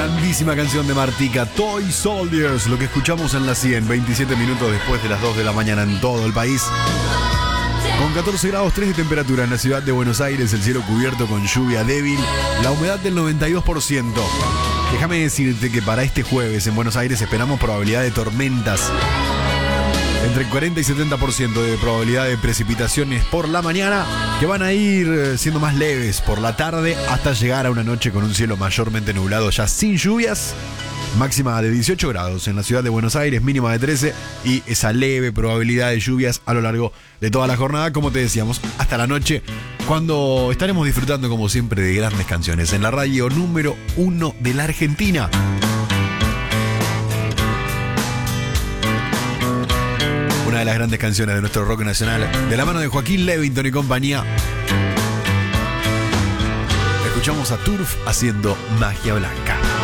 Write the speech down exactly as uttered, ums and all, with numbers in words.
Grandísima canción de Martica, Toy Soldiers, lo que escuchamos en la cien, veintisiete minutos después de las dos de la mañana en todo el país. Con catorce grados tres de temperatura en la ciudad de Buenos Aires, el cielo cubierto con lluvia débil, la humedad del noventa y dos por ciento. Déjame decirte que para este jueves en Buenos Aires esperamos probabilidad de tormentas. Entre cuarenta y setenta por ciento de probabilidad de precipitaciones por la mañana, que van a ir siendo más leves por la tarde hasta llegar a una noche con un cielo mayormente nublado ya sin lluvias. Máxima de dieciocho grados en la ciudad de Buenos Aires, mínima de trece, y esa leve probabilidad de lluvias a lo largo de toda la jornada, como te decíamos, hasta la noche, cuando estaremos disfrutando como siempre de grandes canciones en la radio número uno de la Argentina. Una de las grandes canciones de nuestro rock nacional, de la mano de Joaquín Levington y compañía. Escuchamos a Turf haciendo Magia Blanca.